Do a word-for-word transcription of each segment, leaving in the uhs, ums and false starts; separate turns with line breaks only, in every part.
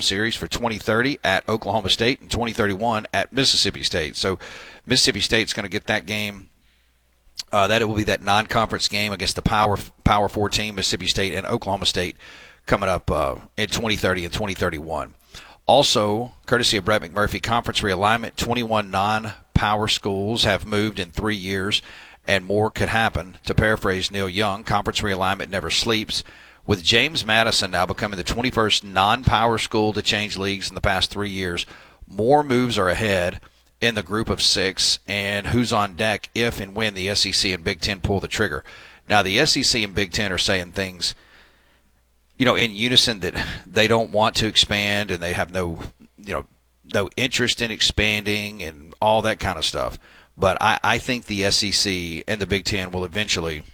series for twenty thirty at Oklahoma State and twenty thirty-one at Mississippi State. So Mississippi State's going to get that game. Uh, that it will be that non-conference game against the Power Power Four team, Mississippi State and Oklahoma State, coming up uh, in twenty thirty and twenty thirty-one. Also, courtesy of Brett McMurphy, conference realignment, twenty-one non-power schools have moved in three years, and more could happen. To paraphrase Neil Young, conference realignment never sleeps. With James Madison now becoming the twenty-first non-power school to change leagues in the past three years, more moves are ahead in the group of six, and who's on deck if and when the S E C and Big Ten pull the trigger. Now, the S E C and Big Ten are saying things, you know, in unison that they don't want to expand and they have no, you know, no interest in expanding and all that kind of stuff. But I, I think the S E C and the Big Ten will eventually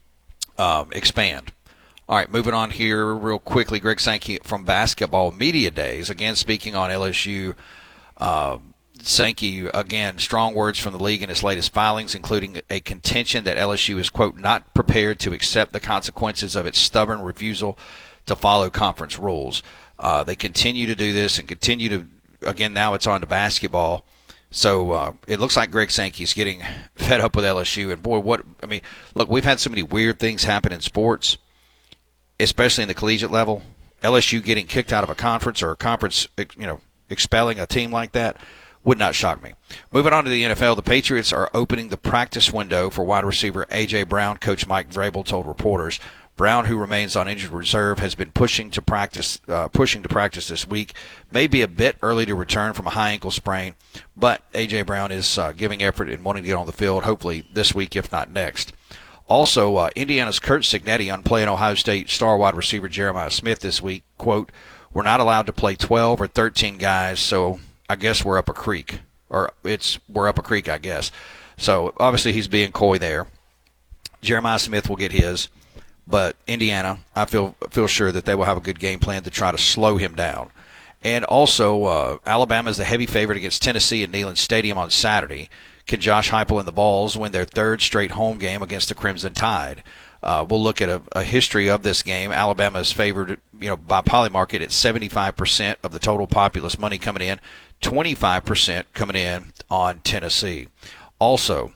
um, expand. All right, moving on here real quickly. Greg Sankey from Basketball Media Days, again speaking on L S U. Uh, Sankey, again, strong words from the league in its latest filings, including a contention that L S U is, quote, not prepared to accept the consequences of its stubborn refusal to follow conference rules. Uh, they continue to do this and continue to, again, now it's on to basketball. So uh, it looks like Greg Sankey's getting fed up with L S U. And, boy, what – I mean, look, we've had so many weird things happen in sports, especially in the collegiate level. L S U getting kicked out of a conference or a conference, you know, expelling a team like that would not shock me. Moving on to the N F L, the Patriots are opening the practice window for wide receiver A J. Brown, Coach Mike Vrabel told reporters. Brown, who remains on injured reserve, has been pushing to practice uh, pushing to practice this week. May be a bit early to return from a high ankle sprain, but A J. Brown is uh, giving effort and wanting to get on the field, hopefully this week, if not next. Also, uh, Indiana's Curt Cignetti on playing Ohio State star wide receiver Jeremiah Smith this week. Quote, we're not allowed to play twelve or thirteen guys, so I guess we're up a creek. Or it's we're up a creek, I guess. So, obviously, he's being coy there. Jeremiah Smith will get his. But Indiana, I feel feel sure that they will have a good game plan to try to slow him down. And also, uh, Alabama is the heavy favorite against Tennessee at Neyland Stadium on Saturday. Can Josh Heupel and the Vols win their third straight home game against the Crimson Tide? Uh, we'll look at a, a history of this game. Alabama is favored, you know, by Polymarket at seventy-five percent of the total populace money coming in, twenty-five percent coming in on Tennessee. Also,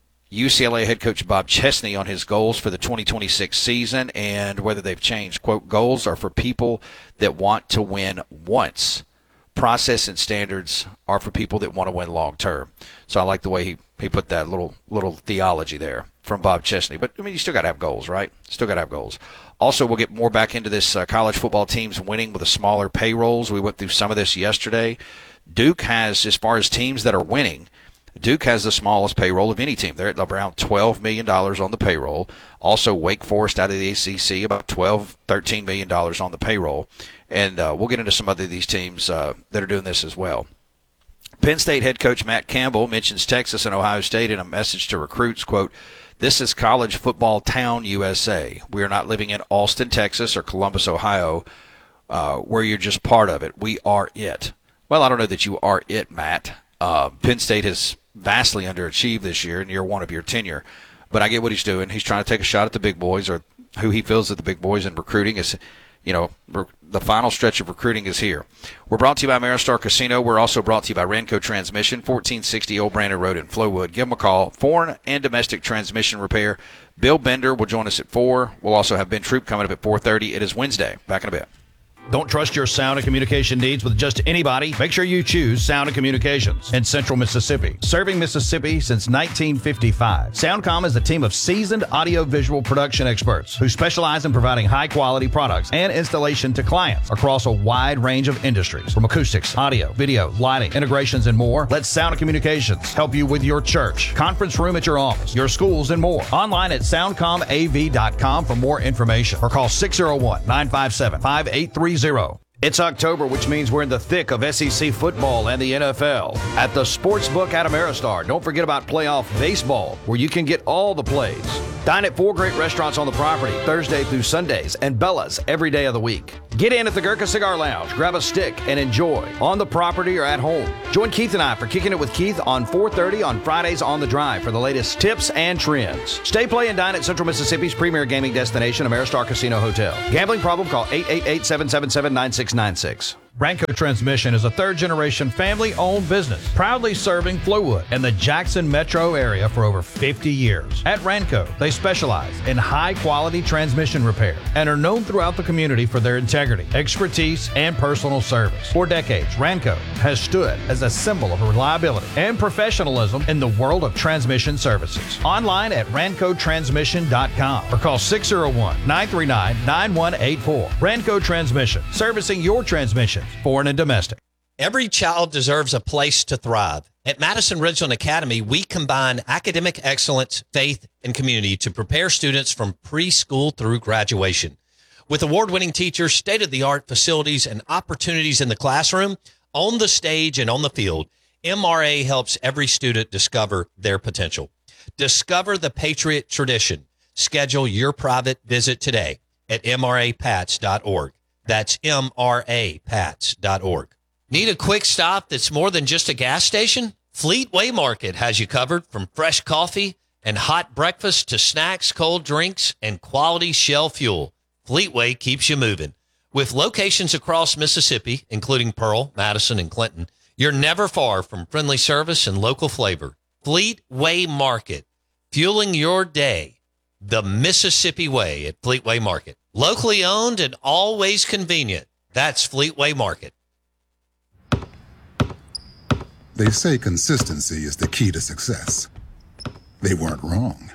U C L A head coach Bob Chesney on his goals for the twenty twenty-six season and whether they've changed. Quote, goals are for people that want to win once. Process and standards are for people that want to win long term. So I like the way he, he put that little little theology there from Bob Chesney. But, I mean, you still got to have goals, right? Still got to have goals. Also, we'll get more back into this uh, college football teams winning with the smaller payrolls. We went through some of this yesterday. Duke has, as far as teams that are winning, Duke has the smallest payroll of any team. They're at around twelve million dollars on the payroll. Also, Wake Forest out of the A C C, about twelve, thirteen million dollars on the payroll. And uh, we'll get into some other of these teams uh, that are doing this as well. Penn State head coach Matt Campbell mentions Texas and Ohio State in a message to recruits, quote, this is college football town U S A. We are not living in Austin, Texas or Columbus, Ohio, uh, where you're just part of it. We are it. Well, I don't know that you are it, Matt. Uh, Penn State has vastly underachieved this year in year one of your tenure. But I get what he's doing. He's trying to take a shot at the big boys, or who he feels that the big boys in recruiting is, you know, the final stretch of recruiting is here. We're brought to you by Maristar Casino. We're also brought to you by Renco Transmission, fourteen sixty Old Brandon Road in Flowood. Give them a call. Foreign and domestic transmission repair. Bill Bender will join us at four. We'll also have Ben Troop coming up at four thirty. It is Wednesday. Back in a bit.
Don't trust your sound and communication needs with just anybody. Make sure you choose Sound and Communications in Central Mississippi. Serving Mississippi since nineteen fifty-five. Soundcom is a team of seasoned audio-visual production experts who specialize in providing high-quality products and installation to clients across a wide range of industries. From acoustics, audio, video, lighting, integrations, and more, let Sound and Communications help you with your church, conference room at your office, your schools, and more. Online at soundcom a v dot com for more information or call six oh one, nine five seven, five eight three zero. It's October, which means we're in the thick of S E C football and the N F L. At the Sportsbook at Ameristar, don't forget about playoff baseball, where you can get all the plays. Dine at four great restaurants on the property, Thursday through Sundays, and Bella's every day of the week. Get in at the Gurkha Cigar Lounge, grab a stick, and enjoy on the property or at home. Join Keith and I for Kicking It with Keith on four thirty on Fridays on the Drive for the latest tips and trends. Stay, play, and dine at Central Mississippi's premier gaming destination, Ameristar Casino Hotel. Gambling problem? Call eight eight eight, seven seven seven, nine six nine six. Ranco Transmission is a third-generation family-owned business, proudly serving Flowood and the Jackson metro area for over fifty years. At Ranco, they specialize in high-quality transmission repair and are known throughout the community for their integrity, expertise, and personal service. For decades, Ranco has stood as a symbol of reliability and professionalism in the world of transmission services. Online at ranco transmission dot com or call six oh one, nine three nine, nine one eight four. Ranco Transmission, servicing your transmissions, foreign and domestic.
Every child deserves a place to thrive. At Madison Ridgeland Academy, we combine academic excellence, faith, and community to prepare students from preschool through graduation. With award-winning teachers, state-of-the-art facilities, and opportunities in the classroom, on the stage, and on the field, M R A helps every student discover their potential. Discover the Patriot tradition. Schedule your private visit today at M R A pats dot org. That's M R A pats dot org. Need a quick stop that's more than just a gas station? Fleetway Market has you covered, from fresh coffee and hot breakfast to snacks, cold drinks, and quality Shell fuel. Fleetway keeps you moving. With locations across Mississippi, including Pearl, Madison, and Clinton, you're never far from friendly service and local flavor. Fleetway Market, fueling your day the Mississippi way at Fleetway Market. Locally owned and always convenient. That's Fleetway Market.
They say consistency is the key to success. They weren't wrong.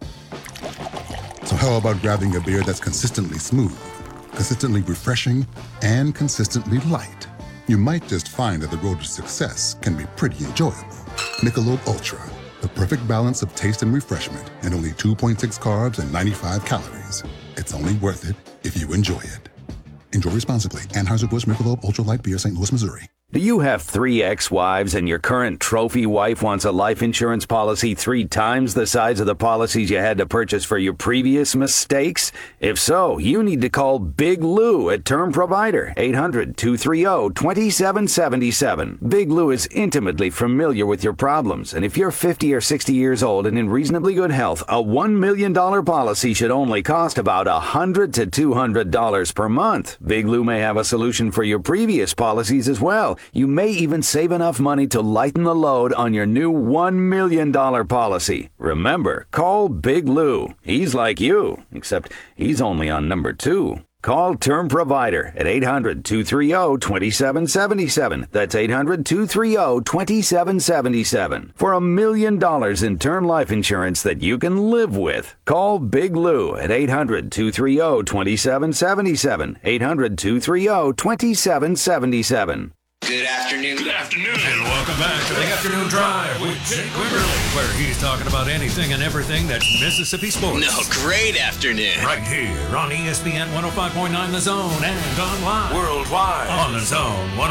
So how about grabbing a beer that's consistently smooth, consistently refreshing, and consistently light? You might just find that the road to success can be pretty enjoyable. Michelob Ultra, the perfect balance of taste and refreshment, and only two point six carbs and ninety-five calories. It's only worth it if you enjoy it. Enjoy responsibly. Anheuser-Busch Michelob Ultra Light Beer, Saint Louis, Missouri.
Do you have three ex-wives and your current trophy wife wants a life insurance policy three times the size of the policies you had to purchase for your previous mistakes? If so, you need to call Big Lou at Term Provider, eight hundred, two three zero, two seven seven seven. Big Lou is intimately familiar with your problems, and if you're fifty or sixty years old and in reasonably good health, a one million dollars policy should only cost about one hundred to two hundred dollars per month. Big Lou may have a solution for your previous policies as well. You may even save enough money to lighten the load on your new one million dollars policy. Remember, call Big Lou. He's like you, except he's only on number two. Call Term Provider at eight hundred, two three zero, two seven seven seven. That's eight hundred, two three zero, two seven seven seven. For a million dollars in term life insurance that you can live with. Call Big Lou at eight hundred, two three zero, two seven seven seven. eight hundred, two three zero, two seven seven seven.
Good afternoon.
Good afternoon, and welcome back to the Afternoon Drive with Jake Wimberly, where he's talking about anything and everything that's Mississippi sports.
No, great afternoon.
Right here on E S P N one oh five point nine The Zone and online worldwide on The Zone one